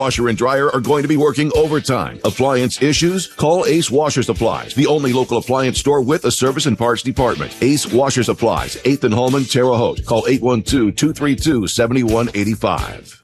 washer and dryer are going to be working overtime. Appliance issues? Call Ace Washer Supplies, the only local appliance store with a service and parts department. Ace Washer Supplies, 8th and Holman, Terre Haute. Call 812-232-7185.